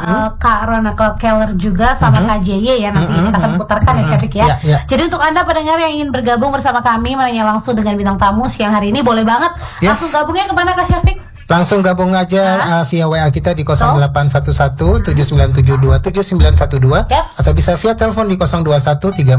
Kak Rona Keller juga sama Kak JY ya, nanti kita akan putarkan ya Syafiq ya. Jadi untuk Anda pendengar yang ingin bergabung bersama kami menanya langsung dengan bintang tamu siang hari ini, boleh banget langsung gabungnya kemana Kak Syafiq? Langsung gabung aja via WA kita di 0811 7972 7912 atau bisa via telepon di 021